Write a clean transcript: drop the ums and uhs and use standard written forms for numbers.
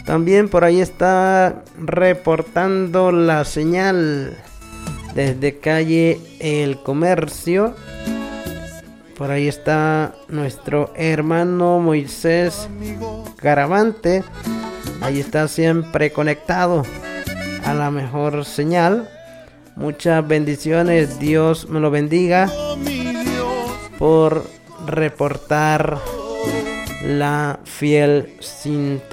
También por ahí está reportando la señal desde calle El Comercio. Por ahí está nuestro hermano Moisés Garavante. Ahí está siempre conectado a la mejor señal. Muchas bendiciones. Dios me lo bendiga por reportar la fiel sintonía.